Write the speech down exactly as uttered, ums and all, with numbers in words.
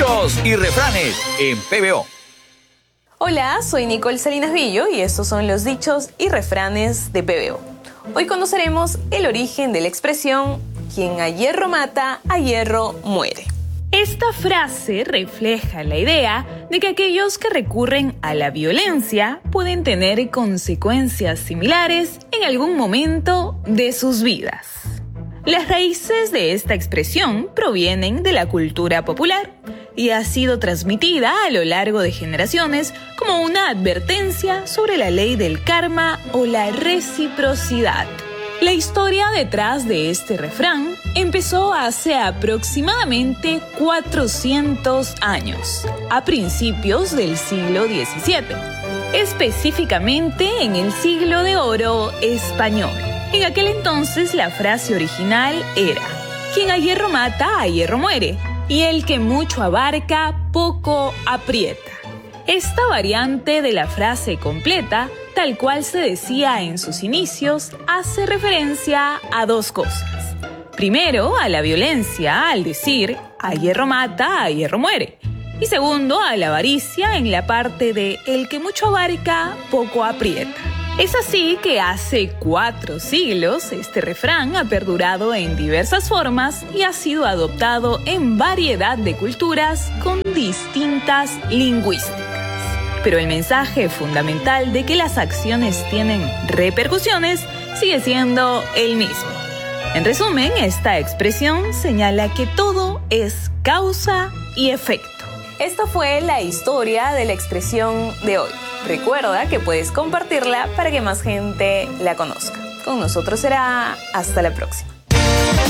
Dichos y refranes en P B O. Hola, soy Nicole Salinas Villo y estos son los dichos y refranes de P B O. Hoy conoceremos el origen de la expresión "quien a hierro mata, a hierro muere". Esta frase refleja la idea de que aquellos que recurren a la violencia pueden tener consecuencias similares en algún momento de sus vidas. Las raíces de esta expresión provienen de la cultura popular y ha sido transmitida a lo largo de generaciones como una advertencia sobre la ley del karma o la reciprocidad. La historia detrás de este refrán empezó hace aproximadamente cuatrocientos años, a principios del siglo diecisiete, específicamente en el siglo de oro español. En aquel entonces la frase original era: quien a hierro mata, a hierro muere, y el que mucho abarca, poco aprieta. Esta variante de la frase completa, tal cual se decía en sus inicios, hace referencia a dos cosas. Primero, a la violencia al decir "a hierro mata, a hierro muere". Y segundo, a la avaricia en la parte de "el que mucho abarca, poco aprieta". Es así que hace cuatro siglos este refrán ha perdurado en diversas formas y ha sido adoptado en variedad de culturas con distintas lingüísticas. Pero el mensaje fundamental de que las acciones tienen repercusiones sigue siendo el mismo. En resumen, esta expresión señala que todo es causa y efecto. Esta fue la historia de la expresión de hoy. Recuerda que puedes compartirla para que más gente la conozca. Con nosotros será hasta la próxima.